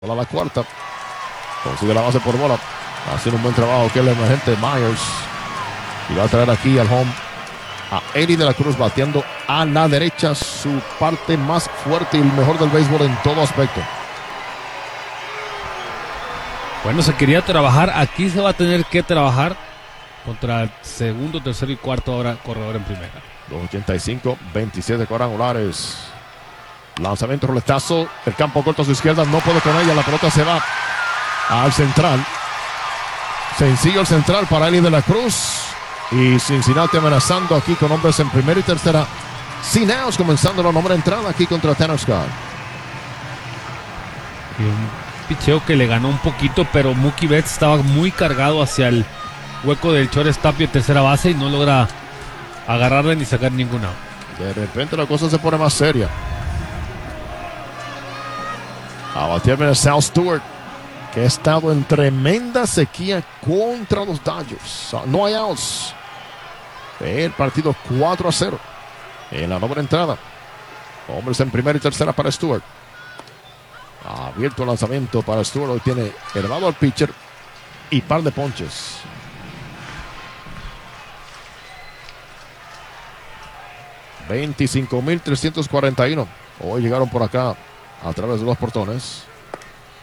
Bola la cuarta. Consigue la base por bola. Haciendo un buen trabajo que el emergente Myers. Y va a traer aquí al home a Eli de la Cruz bateando a la derecha, su parte más fuerte y el mejor del béisbol en todo aspecto. Bueno, se quería trabajar. Aquí se va a tener que trabajar contra el segundo, tercero y cuarto ahora corredor en primera. 285, 27 cuadrangulares. Lanzamiento, roletazo. El campo corto a su izquierda. No puede con ella. La pelota se va al central. Sencillo el central para Eli de la Cruz. Y Cincinnati amenazando aquí con hombres en primera y tercera. Sin outs, comenzando la nombre de entrada aquí contra Tanner Scott. Y un picheo que le ganó un poquito, pero Mookie Betts estaba muy cargado hacia el hueco del shortstop y tercera base y no logra agarrarle ni sacar ninguna. De repente la cosa se pone más seria. A batear viene Sal Stewart, que ha estado en tremenda sequía contra los Dodgers. No hay outs. El partido 4-0 en la novena entrada. Hombres en primera y tercera para Stewart. Abierto el lanzamiento para Stewart. Hoy tiene elevado al pitcher y par de ponches. $25,341. Hoy llegaron por acá a través de los portones.